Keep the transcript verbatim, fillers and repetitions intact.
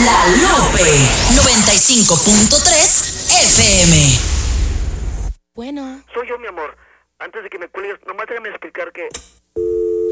La Lupe noventa y cinco punto tres F M. Bueno. Soy yo, mi amor. Antes de que me cuelgues, nomás déjame explicar que...